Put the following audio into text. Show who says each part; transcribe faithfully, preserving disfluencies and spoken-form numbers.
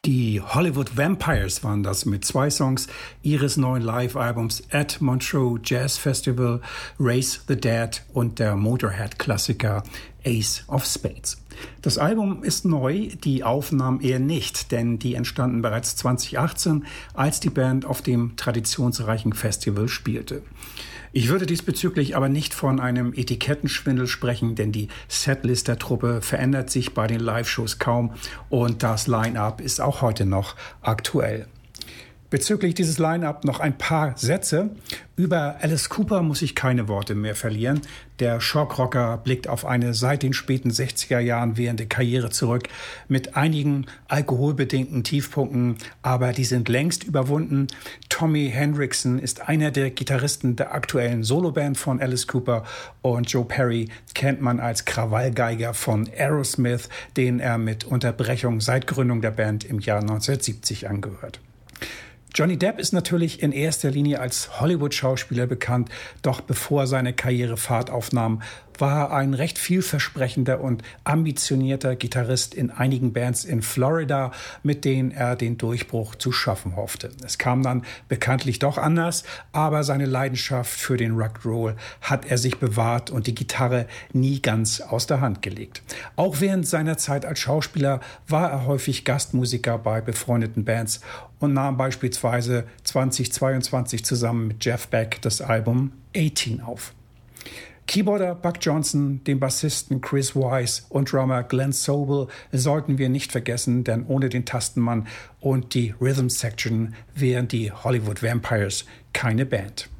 Speaker 1: Die Hollywood Vampires waren das mit zwei Songs ihres neuen Live-Albums at Montreux Jazz Festival, Raise the Dead und der Motorhead-Klassiker Ace of Spades. Das Album ist neu, die Aufnahmen eher nicht, denn die entstanden bereits zwanzig achtzehn, als die Band auf dem traditionsreichen Festival spielte. Ich würde diesbezüglich aber nicht von einem Etikettenschwindel sprechen, denn die Setlist der Truppe verändert sich bei den Live-Shows kaum und das Line-Up ist auch heute noch aktuell. Bezüglich dieses Line-Up noch ein paar Sätze. Über Alice Cooper muss ich keine Worte mehr verlieren. Der Shockrocker blickt auf eine seit den späten sechziger Jahren währende Karriere zurück mit einigen alkoholbedingten Tiefpunkten, aber die sind längst überwunden. Tommy Hendrickson ist einer der Gitarristen der aktuellen Soloband von Alice Cooper und Joe Perry kennt man als Krawallgeiger von Aerosmith, den er mit Unterbrechung seit Gründung der Band im Jahr neunzehnhundertsiebzig angehört. Johnny Depp ist natürlich in erster Linie als Hollywood-Schauspieler bekannt, doch bevor seine Karriere Fahrt aufnahm, war er ein recht vielversprechender und ambitionierter Gitarrist in einigen Bands in Florida, mit denen er den Durchbruch zu schaffen hoffte. Es kam dann bekanntlich doch anders, aber seine Leidenschaft für den Rock'n'Roll hat er sich bewahrt und die Gitarre nie ganz aus der Hand gelegt. Auch während seiner Zeit als Schauspieler war er häufig Gastmusiker bei befreundeten Bands und nahm beispielsweise zweitausendzweiundzwanzig zusammen mit Jeff Beck das Album achtzehn auf. Keyboarder Buck Johnson, den Bassisten Chris Wise und Drummer Glenn Sobel sollten wir nicht vergessen, denn ohne den Tastenmann und die Rhythm Section wären die Hollywood Vampires keine Band.